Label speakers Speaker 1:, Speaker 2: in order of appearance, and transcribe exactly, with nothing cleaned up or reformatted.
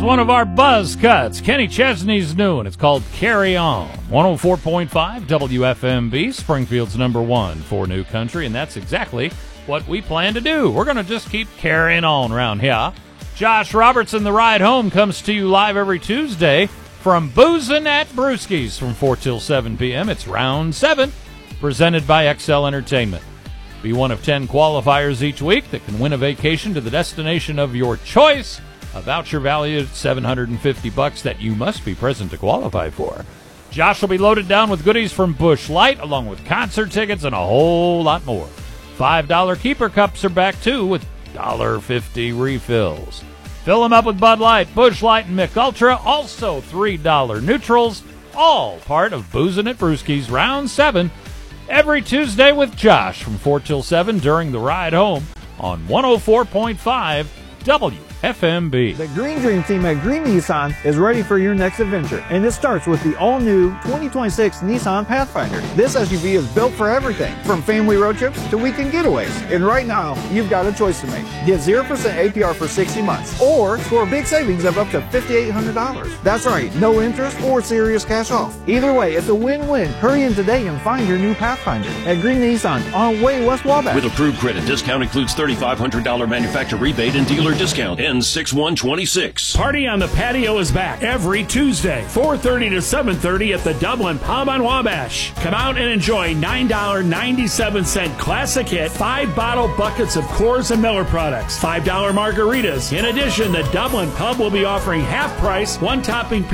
Speaker 1: one of our buzz cuts. Kenny Chesney's new, and it's called Carry On. one oh four point five W F M B, Springfield's number one for new country, and that's exactly what we plan to do. We're going to just keep carrying on around here. Josh Robertson, The Ride Home, comes to you live every Tuesday from Boozin' at Brewski's from four till seven p.m. It's round seven, presented by X L Entertainment. Be one of ten qualifiers each week that can win a vacation to the destination of your choice. A voucher valued at seven hundred fifty bucks that you must be present to qualify for. Josh will be loaded down with goodies from Busch Light, along with concert tickets and a whole lot more. five dollar keeper cups are back, too, with one dollar fifty refills. Fill them up with Bud Light, Busch Light, and Mick Ultra, also three dollar neutrals, all part of Boozin' at Brewski's Round seven, every Tuesday with Josh from four till seven during the ride home on one oh four point five W F M B.
Speaker 2: The Green Dream team at Green Nissan is ready for your next adventure, and it starts with the all-new twenty twenty-six Nissan Pathfinder. This S U V is built for everything, from family road trips to weekend getaways. And right now, you've got a choice to make. Get zero percent A P R for sixty months, or score big savings of up to five thousand eight hundred dollars. That's right, no interest or serious cash off. Either way, it's a win-win. Hurry in today and find your new Pathfinder at Green Nissan on Way West Wabash.
Speaker 3: With approved credit, discount includes three thousand five hundred dollars manufacturer rebate and dealer discount. Ends six one twenty-six.
Speaker 4: Party on the Patio is back every Tuesday, four thirty to seven thirty at the Dublin Pub on Wabash. Come out and enjoy nine dollars and ninety-seven cents classic hit, five bottle buckets of Coors and Miller products, five dollar margaritas. In addition, the Dublin Pub will be offering half price, one topping